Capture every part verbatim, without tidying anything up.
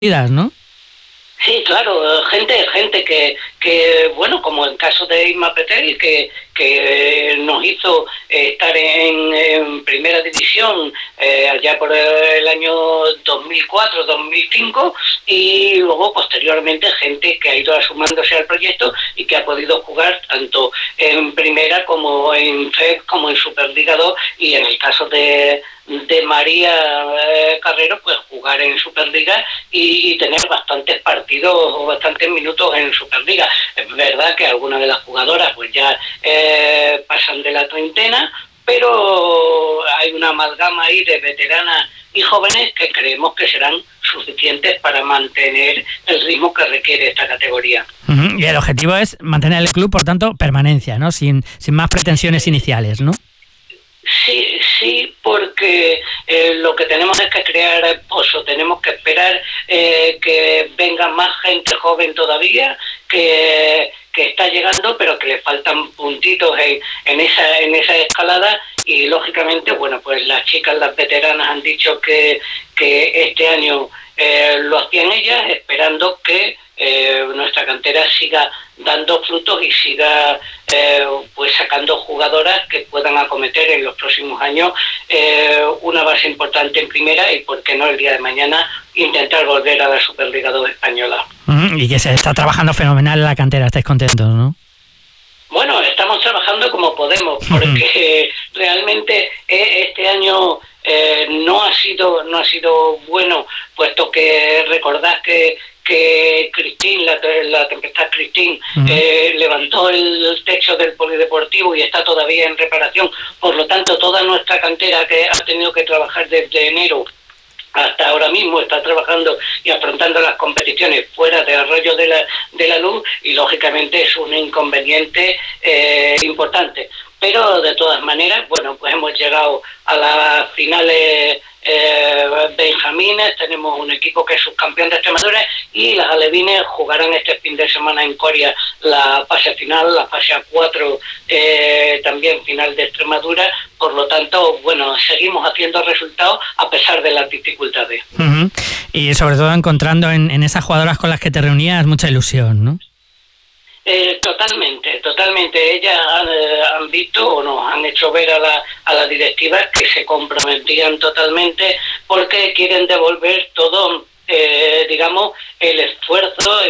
¿no? Sí, claro, gente gente que, que bueno, como en el caso de Isma Pretel, que, que nos hizo eh, estar en, en primera división eh, allá por el año dos mil cuatro, dos mil cinco, y luego posteriormente gente que ha ido sumándose al proyecto y que ha podido jugar tanto en primera como en F E D como en Superliga dos, y en el caso de de María eh, Carrero, pues jugar en Superliga y, y tener bastantes partidos o bastantes minutos en Superliga. Es verdad que algunas de las jugadoras pues ya eh, pasan de la treintena, pero hay una amalgama ahí de veteranas y jóvenes que creemos que serán suficientes para mantener el ritmo que requiere esta categoría. Uh-huh. Y el objetivo es mantener el club, por tanto, permanencia, ¿no? Sin, sin más pretensiones iniciales, ¿no? Sí, sí, porque eh, lo que tenemos es que crear pozo, tenemos que esperar eh, que venga más gente joven todavía, que, que está llegando, pero que le faltan puntitos en, en esa en esa escalada, y lógicamente, bueno, pues las chicas, las veteranas han dicho que, que este año eh, lo hacían ellas, esperando que eh, nuestra cantera siga dando frutos y siga eh, pues sacando jugadoras que puedan acometer en los próximos años eh, una base importante en primera, y por qué no el día de mañana intentar volver a la Superliga dos española. Uh-huh. Y que se está trabajando fenomenal en la cantera, estáis contentos, ¿no? Bueno, estamos trabajando como podemos, porque uh-huh. realmente eh, este año eh, no ha sido no ha sido bueno, puesto que recordad que que Cristín, la, la tempestad Cristín, uh-huh. eh, levantó el techo del polideportivo y está todavía en reparación. Por lo tanto, toda nuestra cantera, que ha tenido que trabajar desde enero hasta ahora mismo, está trabajando y afrontando las competiciones fuera de Arroyo de la, de la Luz, y lógicamente es un inconveniente eh, importante. Pero de todas maneras, bueno, pues hemos llegado a las finales eh, benjamines, tenemos un equipo que es subcampeón de Extremadura, y las alevines jugarán este fin de semana en Coria la fase final, la fase A cuatro, eh, también final de Extremadura. Por lo tanto, bueno, seguimos haciendo resultados a pesar de las dificultades. Uh-huh. Y sobre todo encontrando en, en esas jugadoras con las que te reunías mucha ilusión, ¿no? Eh, totalmente, totalmente. Ellas han, eh, han visto o nos han hecho ver a la, a la directiva que se comprometían totalmente, porque quieren devolver todo, eh, digamos, el esfuerzo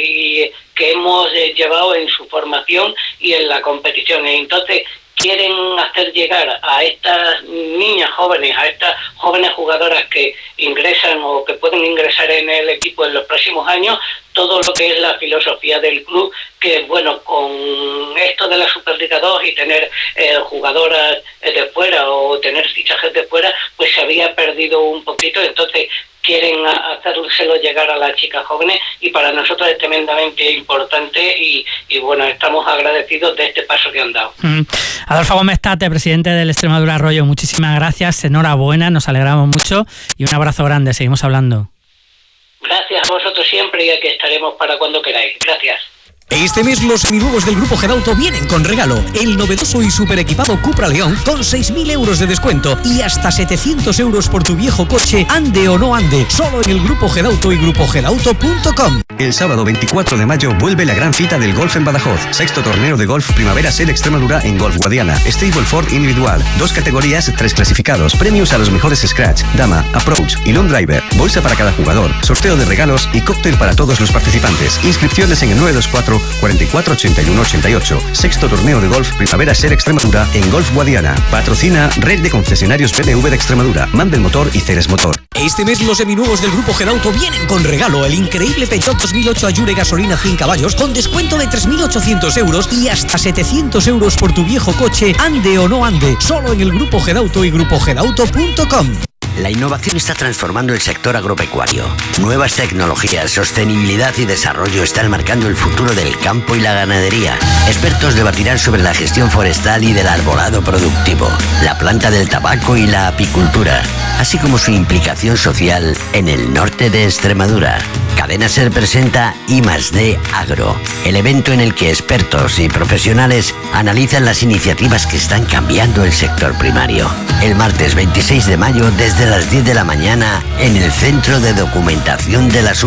y, que hemos eh, llevado en su formación y en la competición. Y entonces quieren hacer llegar a estas niñas jóvenes, a estas jóvenes jugadoras que ingresan o que pueden ingresar en el equipo en los próximos años, todo lo que es la filosofía del club, que bueno, con esto de la Superliga dos y tener eh, jugadoras de fuera o tener fichajes de fuera, pues se había perdido un poquito. Entonces quieren hacérselo llegar a las chicas jóvenes, y para nosotros es tremendamente importante, y, y bueno, estamos agradecidos de este paso que han dado. Mm. Adolfo Gómez Tate, presidente del Extremadura Arroyo, muchísimas gracias, enhorabuena, nos alegramos mucho y un abrazo grande, seguimos hablando. Gracias a vosotros siempre, y aquí estaremos para cuando queráis. Gracias. Este mes los seminuevos del Grupo Gedauto vienen con regalo. El novedoso y super equipado Cupra León con seis mil euros de descuento y hasta setecientos euros por tu viejo coche, ande o no ande. Solo en el Grupo Gedauto y grupo gedauto punto com. El sábado veinticuatro de mayo vuelve la gran cita del golf en Badajoz. Sexto torneo de golf Primavera Ser Extremadura en Golf Guadiana. Stableford individual. Dos categorías, tres clasificados. Premios a los mejores Scratch, Dama, Approach y Long Driver. Bolsa para cada jugador. Sorteo de regalos y cóctel para todos los participantes. Inscripciones en el nueve dos cuatro, cuarenta y cuatro, ochenta y uno, ochenta y ocho. Sexto torneo de golf Primavera Ser Extremadura en Golf Guadiana. Patrocina Red de Concesionarios B M W de Extremadura, Mandel Motor y Ceres Motor. Este mes los seminuevos del Grupo Gedauto vienen con regalo. El increíble Peugeot dos mil ocho Allure gasolina cien caballos con descuento de tres mil ochocientos euros y hasta setecientos euros por tu viejo coche, ande o no ande. Solo en el Grupo Gedauto y grupo gedauto punto com. La innovación está transformando el sector agropecuario. Nuevas tecnologías, sostenibilidad y desarrollo están marcando el futuro del campo y la ganadería. Expertos debatirán sobre la gestión forestal y del arbolado productivo, la planta del tabaco y la apicultura, así como su implicación social en el norte de Extremadura. Cadena Ser presenta I más D Agro, el evento en el que expertos y profesionales analizan las iniciativas que están cambiando el sector primario. El martes veintiséis de mayo desde las diez de la mañana en el Centro de Documentación de las